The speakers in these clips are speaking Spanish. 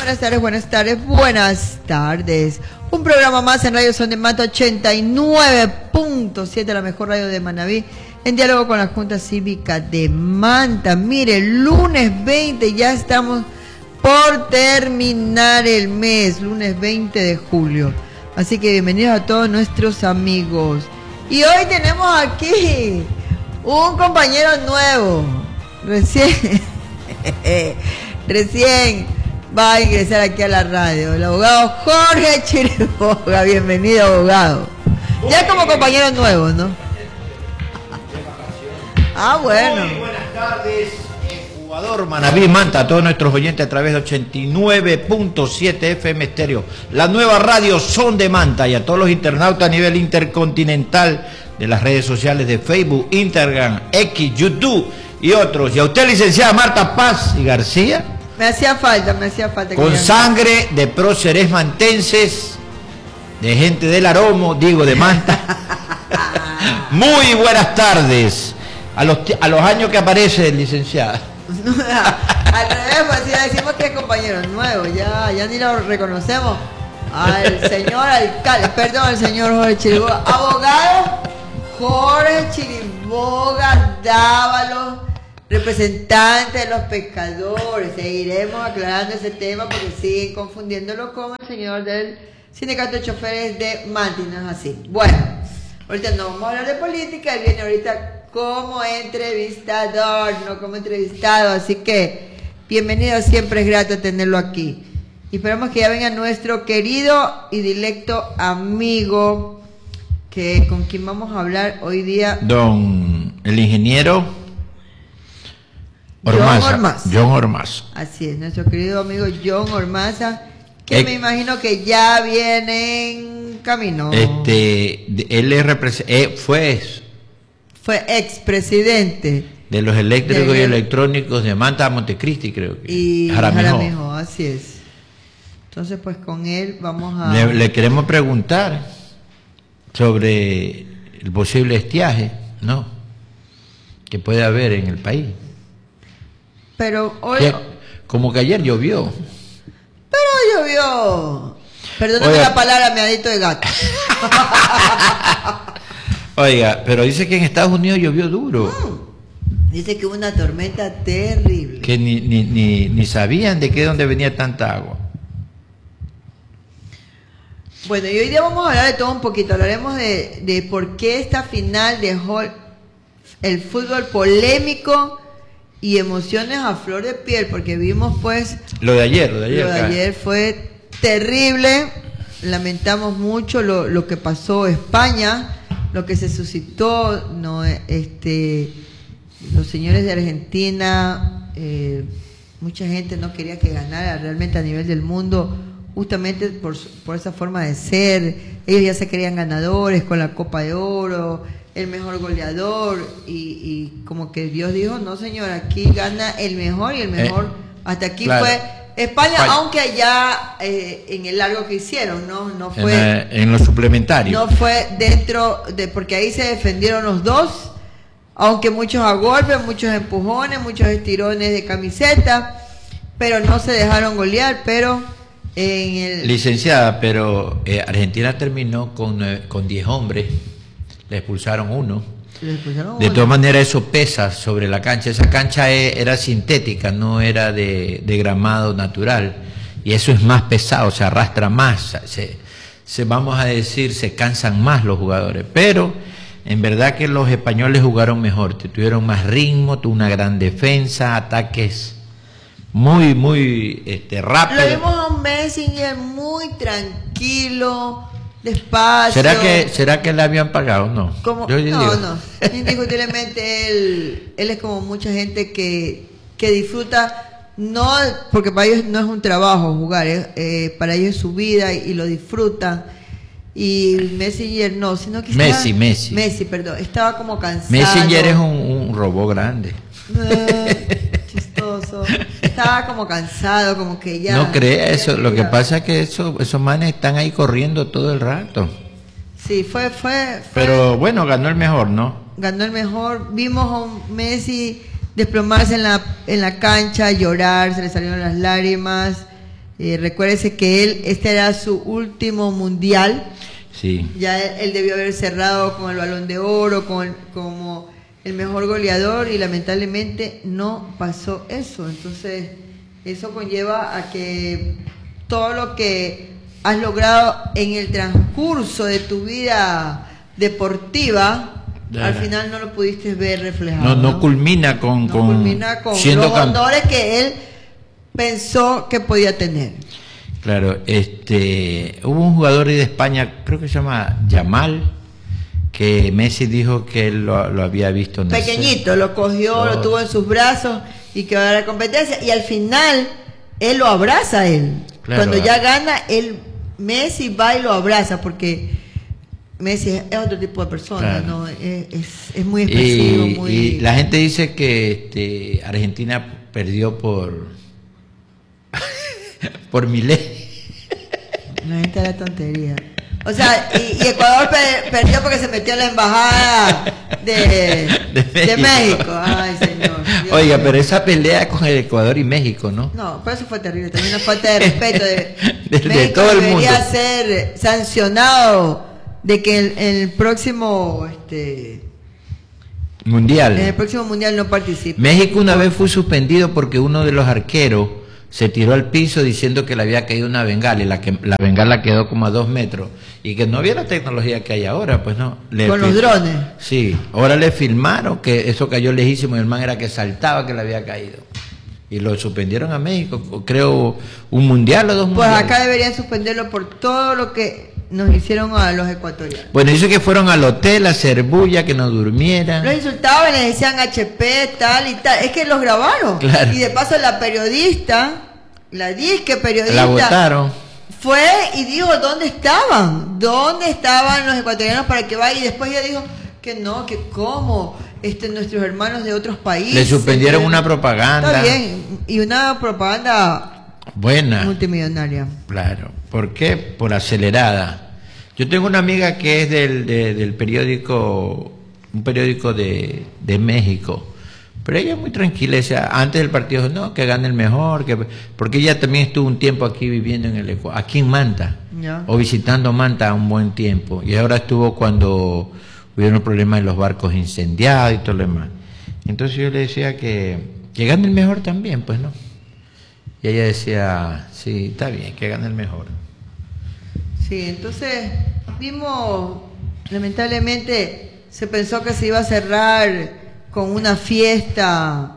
buenas tardes, buenas tardes, buenas tardes. Un programa más en Radio Son de Manta 89.7, la mejor radio de Manabí, en diálogo con la Junta Cívica de Manta. Mire, lunes 20, ya estamos por terminar el mes, lunes 20 de julio. Así que bienvenidos a todos nuestros amigos. Y hoy tenemos aquí un compañero nuevo, recién va a ingresar aquí a la radio, el abogado Jorge Chiriboga. Bienvenido, abogado. Ya como compañero nuevo, ¿no? Bueno. Muy buenas tardes, jugador Manabí Manta, a todos nuestros oyentes a través de 89.7 FM Estéreo, la nueva radio Son de Manta, y a todos los internautas a nivel intercontinental de las redes sociales de Facebook, Instagram, X, YouTube y otros. Y a usted, licenciada Marta Paz y García, me hacía falta. Con sangre de próceres mantenses, de gente del Aromo, digo de Manta. Muy buenas tardes. A los años que aparece, licenciada. Al revés, pues ya decimos que es compañero nuevo, ya ni lo reconocemos. Al señor alcalde, perdón, al señor Jorge Chiriboga, abogado Jorge Chiriboga Dávalos, representante de los pescadores. Seguiremos aclarando ese tema porque siguen confundiéndolo con el señor del Sindicato de Choferes de Manta, y no es así. Bueno, ahorita no vamos a hablar de política, él viene ahorita como entrevistador, no como entrevistado, así que bienvenido, siempre es grato tenerlo aquí. Y esperamos que ya venga nuestro querido y directo amigo, con quien vamos a hablar hoy día. El ingeniero Ormaza. John Ormaza. Así es, nuestro querido amigo John Ormaza, que me imagino que ya viene en camino. Él fue expresidente de los eléctricos y electrónicos de Manta a Montecristi, creo que. Y Jaramillo, así es. Entonces, pues con él vamos a... Le queremos preguntar sobre el posible estiaje, ¿no?, que puede haber en el país. Pero hoy... Como que ayer llovió. Pero llovió. Perdóname la palabra, meadito de gato. Oiga, pero dice que en Estados Unidos llovió duro. Dice que hubo una tormenta terrible. Que ni sabían de dónde venía tanta agua. Bueno, y hoy día vamos a hablar de todo un poquito. Hablaremos de por qué esta final dejó el fútbol polémico y emociones a flor de piel, porque vimos pues... Lo de ayer fue terrible. Lamentamos mucho lo que pasó en España, lo que se suscitó, ¿no? Los señores de Argentina, mucha gente no quería que ganara realmente a nivel del mundo, justamente por esa forma de ser. Ellos ya se creían ganadores con la Copa de Oro, el mejor goleador, y como que Dios dijo, no señor, aquí gana el mejor, y el mejor hasta aquí fue España, aunque allá en el largo que hicieron, no fue en lo suplementario, no fue dentro de, porque ahí se defendieron los dos, aunque muchos a golpes, muchos empujones, muchos estirones de camiseta, pero no se dejaron golear. Pero licenciada, pero Argentina terminó con 10 hombres, le expulsaron uno. De todas maneras, eso pesa sobre la cancha. Esa cancha era sintética, no era de gramado natural, y eso es más pesado, se arrastra más, vamos a decir, se cansan más los jugadores. Pero en verdad que los españoles jugaron mejor, tuvieron más ritmo, tuvo una gran defensa, ataques muy rápidos. Lo vimos a un Messi muy tranquilo, despacio. ¿Será que le habían pagado? No. No. Indiscutiblemente él es como mucha gente que disfruta, no, porque para ellos no es un trabajo jugar, para ellos es su vida y lo disfrutan. Y Messenger no, sino que Messi, perdón, estaba como cansado. Messenger es un robot grande. Chistoso. Estaba como cansado, como que ya... No crea eso, lo que pasa es que esos manes están ahí corriendo todo el rato. Sí, fue. Pero bueno, ganó el mejor, ¿no? Ganó el mejor. Vimos a un Messi desplomarse en la cancha, llorar, se le salieron las lágrimas. Recuérdese que este era su último mundial. Sí. Ya él debió haber cerrado con el Balón de Oro, como el mejor goleador, y lamentablemente no pasó eso. Entonces, eso conlleva a que todo lo que has logrado en el transcurso de tu vida deportiva, al final no lo pudiste ver reflejado. No culmina con siendo los honores que él pensó que podía tener. Claro, hubo un jugador de España, creo que se llama Yamal, que Messi dijo que él lo había visto nacer. Pequeñito, lo cogió, lo tuvo en sus brazos y que va a la competencia, y al final él lo abraza a él. Claro, cuando ya gana, Messi va y lo abraza, porque Messi es otro tipo de persona, claro, ¿no? Es muy expresivo. Y la gente dice que Argentina perdió por Milei. No, esta era tontería. O sea, y Ecuador perdió porque se metió en la embajada de México. Ay, señor. Dios. Oiga, pero esa pelea con el Ecuador y México, ¿no? No, pero eso fue terrible. También una falta de respeto de todo el mundo. Debería ser sancionado de que el próximo mundial. En el próximo mundial no participe. México una vez fue suspendido porque uno de los arqueros se tiró al piso diciendo que le había caído una bengala, y la bengala quedó como a 2 metros, y que no había la tecnología que hay ahora, pues no. Con los drones. Sí, ahora le filmaron que eso cayó lejísimo, y el man era que saltaba que le había caído. Y lo suspendieron a México, creo, un mundial o 2 mundiales. Pues acá deberían suspenderlo por todo lo que nos hicieron a los ecuatorianos. Bueno, dice que fueron al hotel a hacer bulla, que no durmieran. Los insultaban, les decían HP, tal y tal. Es que los grabaron. Claro. Y de paso la periodista, la disque periodista, la botaron. Fue y dijo dónde estaban los ecuatorianos para que vaya, y después ella dijo que no, que cómo, nuestros hermanos de otros países. Le suspendieron una propaganda. Está bien, y una propaganda buena, multimillonaria. Claro. ¿Por qué? Por acelerada. Yo tengo una amiga que es del periódico, un periódico de México, pero ella es muy tranquila. O sea, antes del partido, no, que gane el mejor, porque ella también estuvo un tiempo aquí viviendo aquí en Manta, ya, o visitando Manta un buen tiempo, y ahora estuvo cuando hubieron problemas en los barcos incendiados y todo lo demás. Entonces yo le decía que gane el mejor también, pues no. Y ella decía, sí, está bien, que gane el mejor. Sí, entonces vimos, lamentablemente, se pensó que se iba a cerrar con una fiesta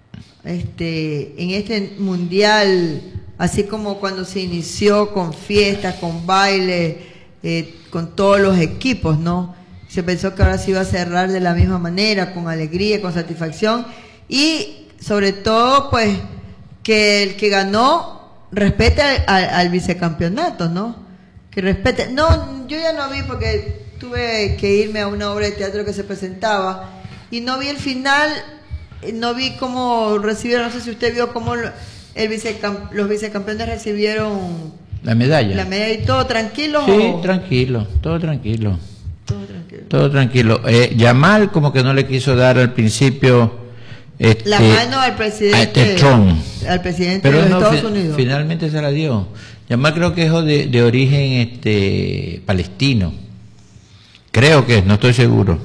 en este mundial, así como cuando se inició con fiestas, con baile, con todos los equipos, ¿no? Se pensó que ahora se iba a cerrar de la misma manera, con alegría, con satisfacción, y sobre todo, pues, que el que ganó respete al vicecampeonato, ¿no? Que respete. No, yo ya no vi, porque tuve que irme a una obra de teatro que se presentaba y no vi el final, no vi cómo recibieron, no sé si usted vio cómo los vicecampeones recibieron la medalla. La medalla y todo tranquilo. Sí, tranquilo, todo tranquilo. Todo tranquilo. Yamal como que no le quiso dar al principio la mano al presidente Trump, al presidente pero de los Estados Unidos. Finalmente se la dio. Yamal creo que es de origen palestino. Creo que es, no estoy seguro.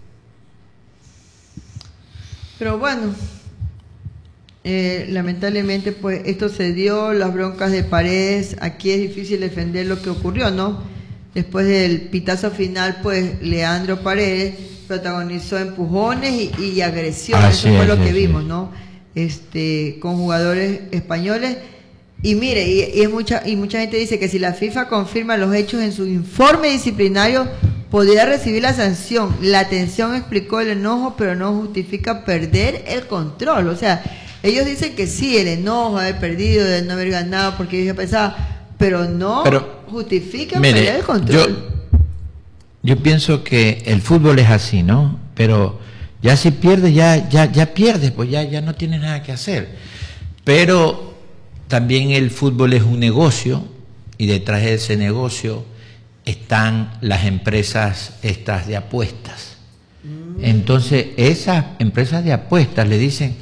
Pero bueno, lamentablemente pues esto se dio, las broncas de Paredes. Aquí es difícil defender lo que ocurrió, ¿no? Después del pitazo final, pues Leandro Paredes protagonizó empujones y agresiones. Eso fue lo que vimos, ¿no? Con jugadores españoles. Y mire, y mucha gente dice que si la FIFA confirma los hechos en su informe disciplinario, podría recibir la sanción. La atención explicó el enojo, pero no justifica perder el control. O sea, ellos dicen que sí, el enojo de haber perdido, de no haber ganado, porque ellos pensaban, pero no justifica perder el control. Yo pienso que el fútbol es así, ¿no? Pero ya si pierdes, ya pierdes, pues ya no tienes nada que hacer. Pero también el fútbol es un negocio, y detrás de ese negocio están las empresas estas de apuestas. Entonces esas empresas de apuestas le dicen,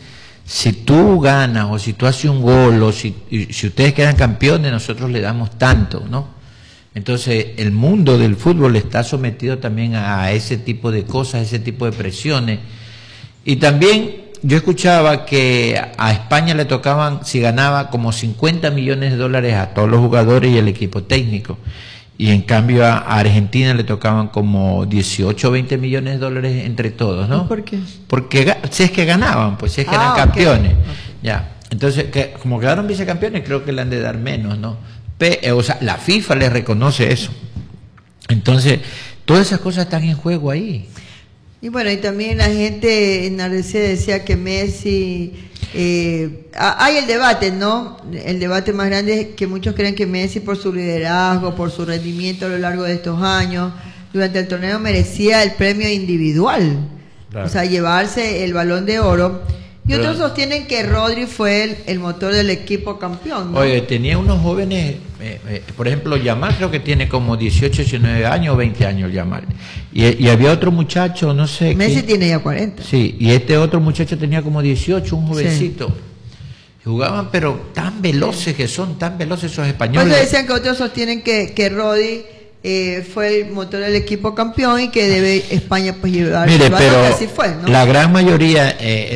si tú ganas o si tú haces un gol o si ustedes quedan campeones, nosotros le damos tanto, ¿no? Entonces el mundo del fútbol está sometido también a ese tipo de cosas, a ese tipo de presiones. Y también yo escuchaba que a España le tocaban, si ganaba, como 50 millones de dólares a todos los jugadores y el equipo técnico. Y en cambio a Argentina le tocaban como 18 o 20 millones de dólares entre todos, ¿no? ¿Por qué? Porque si es que ganaban, pues si es que eran campeones. Okay. Ya. Entonces, como quedaron vicecampeones, creo que le han de dar menos, ¿no? O sea, la FIFA les reconoce eso. Entonces, todas esas cosas están en juego ahí. Y bueno, y también la gente enardecida decía que Messi... hay el debate, ¿no? El debate más grande es que muchos creen que Messi, por su liderazgo, por su rendimiento a lo largo de estos años, durante el torneo merecía el premio individual. Claro. O sea, llevarse el Balón de Oro. Y otros sostienen que Rodri fue el motor del equipo campeón, ¿no? Oye, tenía unos jóvenes, por ejemplo, Yamal creo que tiene como 18, 19 años o 20 años Yamal. Y había otro muchacho, no sé. Messi tiene ya 40. Sí, y este otro muchacho tenía como 18, un jovencito. Sí. Jugaban, pero tan veloces que son, tan veloces esos españoles. Pues decían que otros sostienen que Rodri fue el motor del equipo campeón y que debe España pues llevar. Mire, pero que así fue, ¿no? La gran mayoría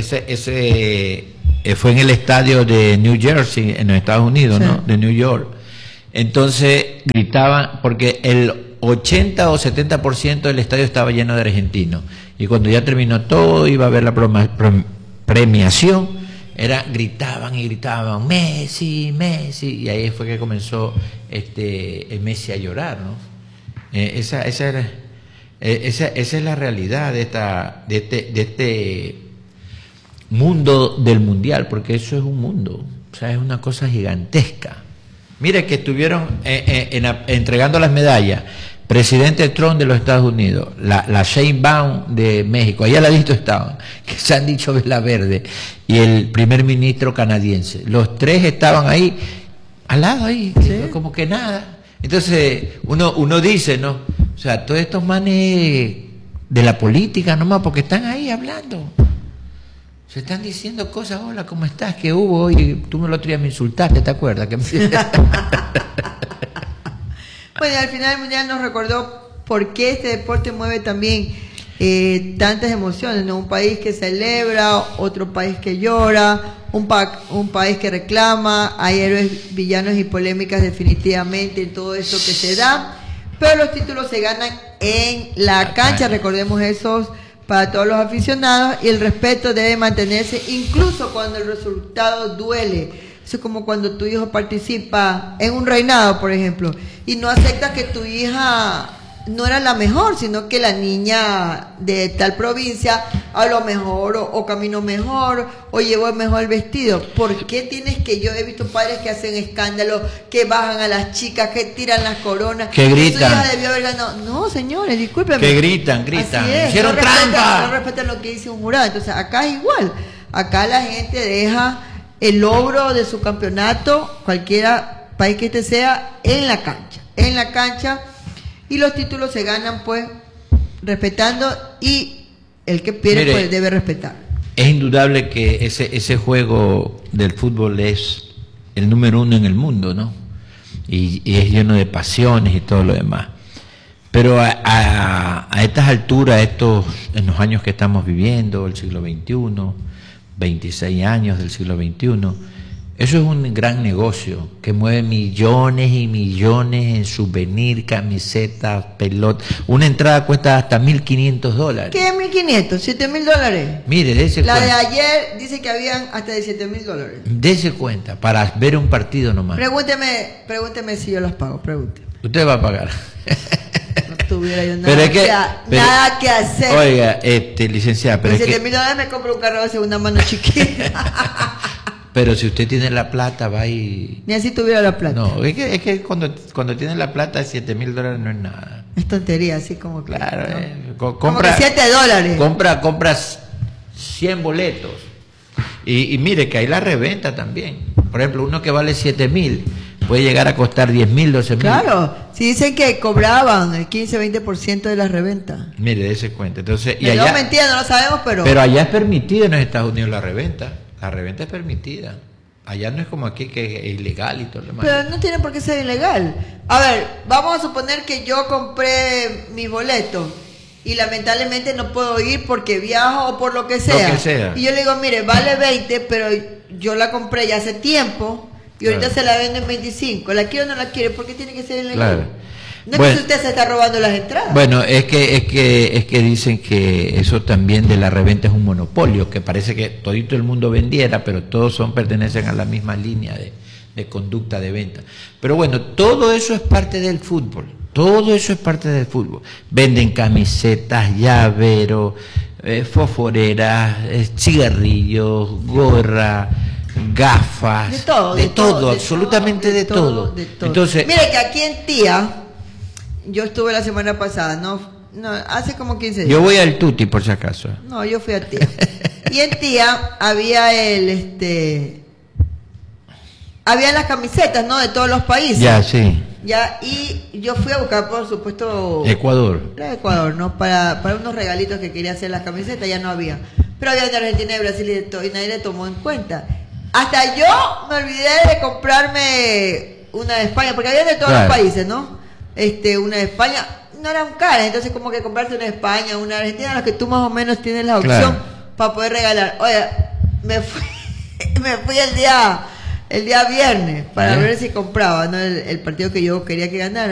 fue en el estadio de New Jersey, en los Estados Unidos, sí, ¿no? De New York. Entonces gritaban, porque el 80 o 70% del estadio estaba lleno de argentinos. Y cuando ya terminó todo, iba a haber la premiación, gritaban y gritaban, Messi, Messi, y ahí fue que comenzó Messi a llorar, ¿no? Esa es la realidad de este mundo del mundial, porque eso es un mundo, o sea, es una cosa gigantesca. Mire que estuvieron entregando las medallas, presidente Trump de los Estados Unidos, la Sheinbaum de México, allá al ladito estaban, que se han dicho vela verde, y el primer ministro canadiense. Los tres estaban ahí, al lado ahí, ¿sí? Como que nada. Entonces uno dice, ¿no? O sea, todos estos manes de la política nomás, porque están ahí hablando. Se están diciendo cosas, hola, ¿cómo estás? ¿Qué hubo hoy? Tú me lo otro día me insultaste, ¿te acuerdas? Bueno, al final el Mundial nos recordó por qué este deporte mueve también tantas emociones, ¿no? Un país que celebra, otro país que llora, un país que reclama, hay héroes, villanos y polémicas definitivamente en todo esto que se da, pero los títulos se ganan en la cancha, recordemos esos para todos los aficionados, y el respeto debe mantenerse incluso cuando el resultado duele. Eso es como cuando tu hijo participa en un reinado, por ejemplo, y no aceptas que tu hija no era la mejor, sino que la niña de tal provincia habló mejor o caminó mejor o llevó mejor el vestido. ¿Por qué tienes que? Yo he visto padres que hacen escándalo, que bajan a las chicas, que tiran las coronas, que gritan. Su hija debió haber ganado. No, señores, discúlpenme. Que gritan. Hicieron trampa. No respetan lo que dice un jurado. Entonces acá es igual. Acá la gente deja el logro de su campeonato, cualquiera país que este sea, en la cancha, y los títulos se ganan pues respetando, y el que pierde pues debe respetar. Es indudable que ese juego del fútbol es el número 1 en el mundo, ¿no? Y es lleno de pasiones y todo lo demás. Pero a estas alturas, en los años que estamos viviendo, el siglo XXI, 26 años del siglo XXI, eso es un gran negocio que mueve millones y millones en souvenir, camisetas, pelotas. Una entrada cuesta hasta $1.500. ¿Qué es 1.500? $7.000. Mire, dése cuenta. La de ayer dice que habían hasta de $7.000. Dése cuenta, para ver un partido nomás. Pregúnteme si yo las pago, pregúnteme. Usted va a pagar. No tuviera yo nada que hacer. Oiga, licenciada, pero con $7.000 me compro un carro de segunda mano chiquita. Pero si usted tiene la plata, va y... Ni así tuviera la plata. No, es que cuando tiene la plata, $7.000 no es nada. Es tontería, así como que... Claro, ¿no? Compra $7. Compras 100 boletos. Y mire que hay la reventa también. Por ejemplo, uno que vale 7.000 puede llegar a costar 10.000, 12.000. Claro, si dicen que cobraban el 15-20% de las reventas. Mire, dése cuenta. Entonces, y allá, no mentira, no lo sabemos, pero... Pero allá es permitido en los Estados Unidos la reventa. La reventa es permitida. Allá no es como aquí que es ilegal y todo lo demás. Pero no tiene por qué ser ilegal. A ver, vamos a suponer que yo compré mis boletos y lamentablemente no puedo ir porque viajo o por lo que sea. Lo que sea. Y yo le digo, mire, vale 20, pero yo la compré ya hace tiempo y ahorita se la vendo en 25. ¿La quiero o no la quiere? ¿Por qué tiene que ser ilegal? Claro. No es que usted se está robando las entradas. Bueno, es que dicen que eso también de la reventa es un monopolio, que parece que todito el mundo vendiera, pero todos pertenecen a la misma línea de conducta de venta. Pero bueno, todo eso es parte del fútbol. Todo eso es parte del fútbol. Venden camisetas, llaveros, fosforeras, cigarrillos, gorra, gafas, de todo, absolutamente de todo. Entonces, mire que aquí en Tía, yo estuve la semana pasada, no, hace como 15 días. Yo voy al Tuti por si acaso. No, yo fui a Tía. Y en Tía había había las camisetas, ¿no? De todos los países. Ya, sí. Ya, y yo fui a buscar, por supuesto, Ecuador. Ecuador, ¿no? Para unos regalitos que quería hacer las camisetas, ya no había. Pero había de Argentina, de Brasil y de todo, y nadie le tomó en cuenta. Hasta yo me olvidé de comprarme una de España, porque había de todos los países, ¿no? Una de España, no eran caras, entonces como que comprarte una de España, una de Argentina, los que tú más o menos tienes la opción para poder regalar. Oye, me fui el día viernes para ver si compraba, ¿no? El partido que yo quería que ganara.